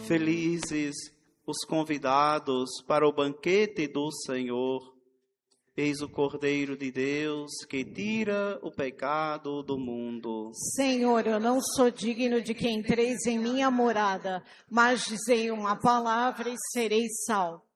Felizes os convidados para o banquete do Senhor. Eis o Cordeiro de Deus que tira o pecado do mundo. Senhor, eu não sou digno de que entreis em minha morada, mas dizei uma palavra e serei salvo.